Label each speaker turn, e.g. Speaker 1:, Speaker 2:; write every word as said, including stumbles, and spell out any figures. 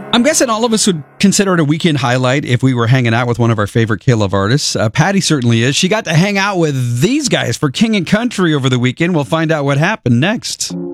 Speaker 1: I'm guessing all of us would consider it a weekend highlight if we were hanging out with one of our favorite K-Love artists. Uh, Patty certainly is. She got to hang out with these guys for King and Country over the weekend. We'll find out what happened next.